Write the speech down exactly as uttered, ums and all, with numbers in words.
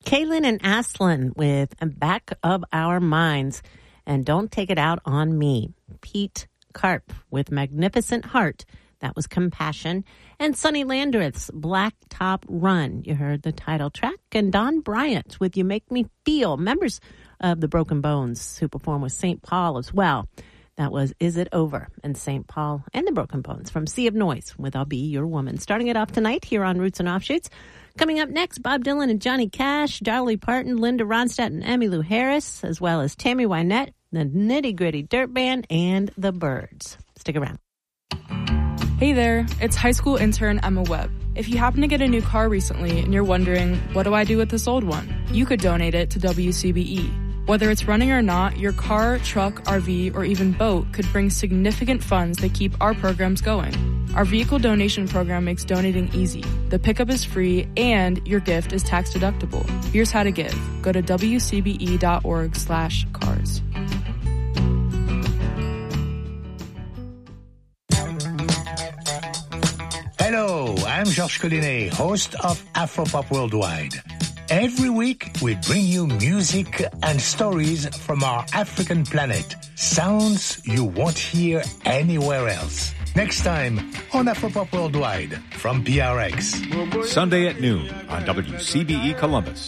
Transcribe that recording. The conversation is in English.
Kaylin and Aslan with Back of Our Minds. And Don't Take It Out on Me. Pete Karp with Magnificent Heart. That was Compassion. And Sonny Landreth's Blacktop Run. You heard the title track. And Don Bryant with You Make Me Feel. Members of the Broken Bones who perform with Saint Paul as well. That was Is It Over? And Saint Paul and the Broken Bones from Sea of Noise with I'll Be Your Woman. Starting it off tonight here on Roots and Offshoots. Coming up next, Bob Dylan and Johnny Cash, Dolly Parton, Linda Ronstadt and Emmylou Harris, as well as Tammy Wynette, the Nitty Gritty Dirt Band, and the Byrds. Stick around. Hey there, it's high school intern Emma Webb. If you happen to get a new car recently and you're wondering, what do I do with this old one? You could donate it to W C B E. Whether it's running or not, your car, truck, R V, or even boat could bring significant funds that keep our programs going. Our vehicle donation program makes donating easy. The pickup is free and your gift is tax deductible. Here's how to give. Go to W C B E dot org slash cars. Hello, I'm Georges Collinet, host of Afropop Worldwide. Every week, we bring you music and stories from our African planet. Sounds you won't hear anywhere else. Next time on Afropop Worldwide from P R X. Sunday at noon on W C B E Columbus.